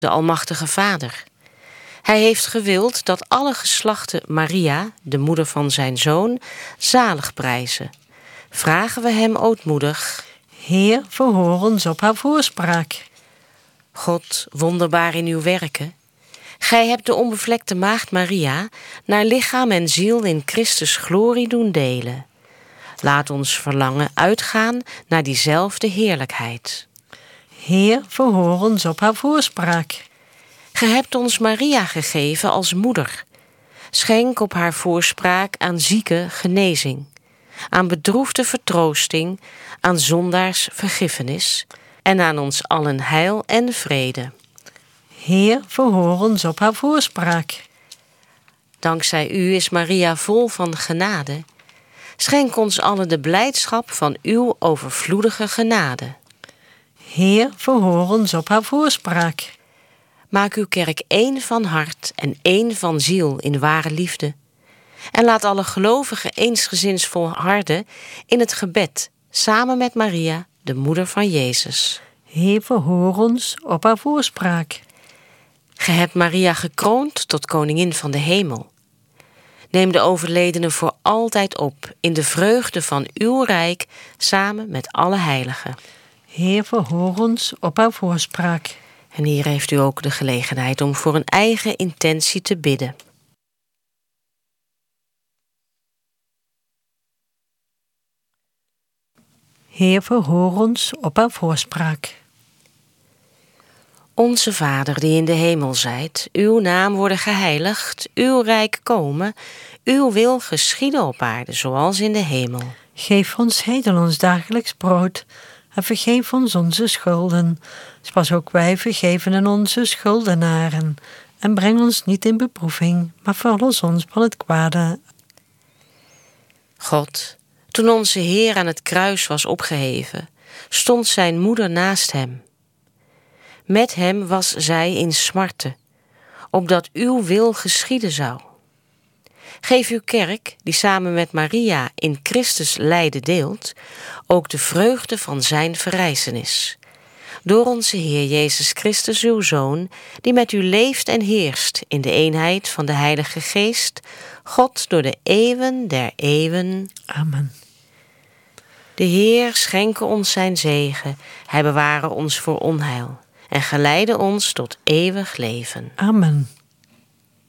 de Almachtige Vader. Hij heeft gewild dat alle geslachten Maria, de moeder van zijn Zoon, zalig prijzen. Vragen we hem ootmoedig: Heer, verhoor ons op haar voorspraak. God, wonderbaar in uw werken. Gij hebt de onbevlekte maagd Maria naar lichaam en ziel in Christus glorie doen delen. Laat ons verlangen uitgaan naar diezelfde heerlijkheid. Heer, verhoor ons op haar voorspraak. Ge hebt ons Maria gegeven als moeder. Schenk op haar voorspraak aan zieken genezing, aan bedroefden vertroosting, aan zondaars vergiffenis en aan ons allen heil en vrede. Heer, verhoor ons op haar voorspraak. Dankzij u is Maria vol van genade. Schenk ons allen de blijdschap van uw overvloedige genade. Heer, verhoor ons op haar voorspraak. Maak uw kerk één van hart en één van ziel in ware liefde. En laat alle gelovigen eensgezins volharden in het gebed, samen met Maria, de moeder van Jezus. Heer, verhoor ons op haar voorspraak. Ge hebt Maria gekroond tot koningin van de hemel. Neem de overledene voor altijd op in de vreugde van uw rijk, samen met alle heiligen. Heer, verhoor ons op haar voorspraak. En hier heeft u ook de gelegenheid om voor een eigen intentie te bidden. Heer, verhoor ons op haar voorspraak. Onze Vader die in de hemel zijt, uw naam worden geheiligd, uw rijk komen, uw wil geschieden op aarde zoals in de hemel. Geef ons heden ons dagelijks brood en vergeef ons onze schulden, zoals ook wij vergeven aan onze schuldenaren. En breng ons niet in beproeving, maar verlos ons van het kwade. God, toen onze Heer aan het kruis was opgeheven, stond zijn moeder naast hem. Met hem was zij in smarte, opdat uw wil geschieden zou. Geef uw kerk, die samen met Maria in Christus lijden deelt, ook de vreugde van zijn verrijzenis. Door onze Heer Jezus Christus, uw Zoon, die met u leeft en heerst in de eenheid van de Heilige Geest, God door de eeuwen der eeuwen. Amen. De Heer schenke ons zijn zegen, hij beware ons voor onheil en geleide ons tot eeuwig leven. Amen.